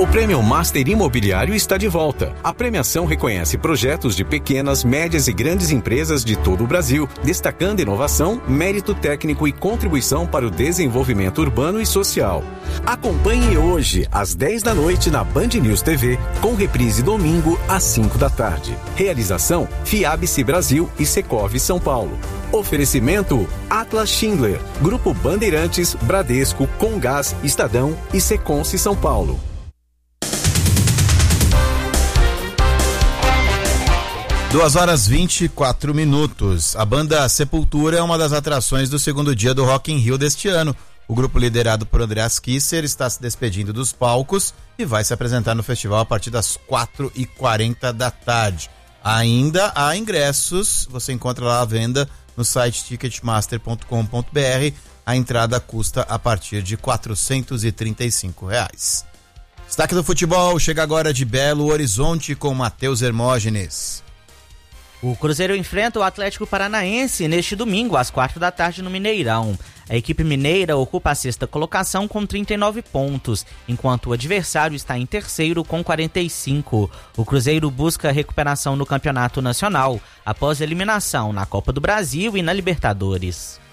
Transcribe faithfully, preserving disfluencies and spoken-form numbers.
Prêmio Master Imobiliário está de volta. A premiação reconhece projetos de pequenas, médias e grandes empresas de todo o Brasil, destacando inovação, mérito técnico e contribuição para o desenvolvimento urbano e social. Acompanhe hoje, às dez da noite, na Band News T V, com reprise domingo, às cinco da tarde. Realização Fiabice Brasil e Secov São Paulo. Oferecimento Atlas Schindler, Grupo Bandeirantes, Bradesco, Comgás, Estadão e Seconce São Paulo. duas horas e vinte e quatro minutos. A banda Sepultura é uma das atrações do segundo dia do Rock in Rio deste ano. O grupo liderado por Andreas Kisser está se despedindo dos palcos e vai se apresentar no festival a partir das quatro e quarenta da tarde. Ainda há ingressos, você encontra lá à venda no site ticketmaster ponto com ponto b r. A entrada custa a partir de quatrocentos e trinta e cinco reais. Destaque do futebol chega agora de Belo Horizonte com Matheus Hermógenes. O Cruzeiro enfrenta o Atlético Paranaense neste domingo, às quatro da tarde, no Mineirão. A equipe mineira ocupa a sexta colocação com trinta e nove pontos, enquanto o adversário está em terceiro com quarenta e cinco. O Cruzeiro busca recuperação no Campeonato Nacional, após eliminação na Copa do Brasil e na Libertadores.